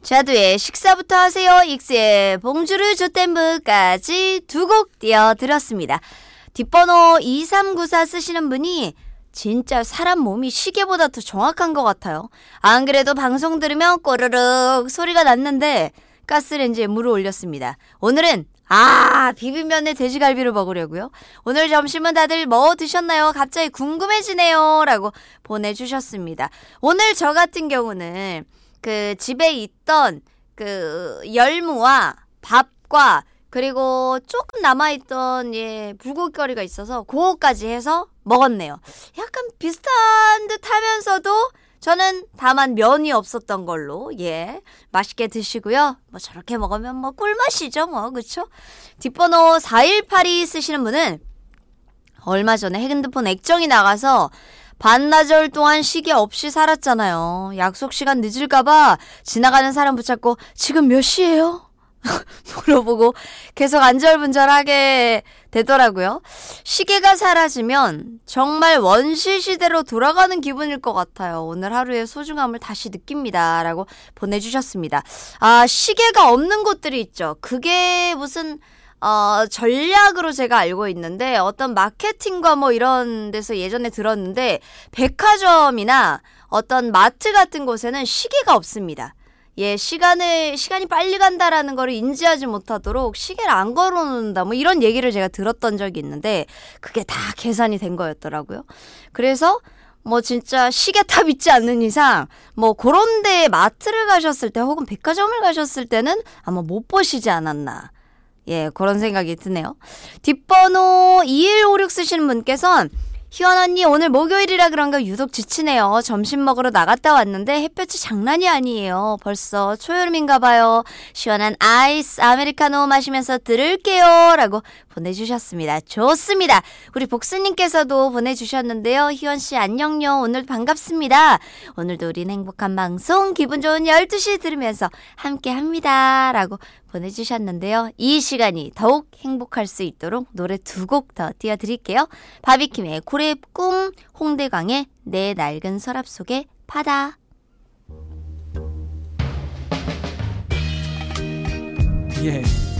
자두의 식사부터 하세요. 익스의 봉주르 조템브까지 두 곡 띄워드렸습니다. 뒷번호 2394 쓰시는 분이 진짜 사람 몸이 시계보다 더 정확한 것 같아요. 안 그래도 방송 들으면 꼬르륵 소리가 났는데 가스레인지에 물을 올렸습니다. 오늘은 비빔면에 돼지갈비를 먹으려고요. 오늘 점심은 다들 뭐 드셨나요? 갑자기 궁금해지네요. 라고 보내주셨습니다. 오늘 저 같은 경우는 그 집에 있던 그 열무와 밥과 그리고 조금 남아있던 불고기거리가 있어서 그거까지 해서 먹었네요. 약간 비슷한 듯 하면서도 저는 다만 면이 없었던 걸로 맛있게 드시고요. 뭐 저렇게 먹으면 뭐 꿀맛이죠 뭐, 그쵸? 뒷번호 4182 쓰시는 분은 얼마 전에 핸드폰 액정이 나가서 반나절 동안 시계 없이 살았잖아요. 약속 시간 늦을까봐 지나가는 사람 붙잡고 지금 몇 시예요? 물어보고 계속 안절분절하게 되더라고요. 시계가 사라지면 정말 원시 시대로 돌아가는 기분일 것 같아요. 오늘 하루의 소중함을 다시 느낍니다. 라고 보내주셨습니다. 시계가 없는 곳들이 있죠. 그게 무슨 전략으로 제가 알고 있는데 어떤 마케팅과 뭐 이런 데서 예전에 들었는데 백화점이나 어떤 마트 같은 곳에는 시계가 없습니다. 시간이 빨리 간다라는 거를 인지하지 못하도록 시계를 안 걸어놓는다 뭐 이런 얘기를 제가 들었던 적이 있는데 그게 다 계산이 된 거였더라고요. 그래서 뭐 진짜 시계탑 있지 않는 이상 뭐 그런 데 마트를 가셨을 때 혹은 백화점을 가셨을 때는 아마 못 보시지 않았나. 그런 생각이 드네요. 뒷번호 2156 쓰시는 분께서는 희원 언니 오늘 목요일이라 그런가 유독 지치네요. 점심 먹으러 나갔다 왔는데 햇볕이 장난이 아니에요. 벌써 초여름인가 봐요. 시원한 아이스 아메리카노 마시면서 들을게요. 라고 보내주셨습니다. 좋습니다. 우리 복수님께서도 보내주셨는데요. 희원씨 안녕요. 오늘 반갑습니다. 오늘도 우린 행복한 방송 기분 좋은 12시 들으면서 함께합니다. 라고 보내주셨는데요. 이 시간이 더욱 행복할 수 있도록 노래 두 곡 더 띄워드릴게요. 바비킴의 고래 꿈, 홍대광의 내 낡은 서랍 속의 바다. Yeah.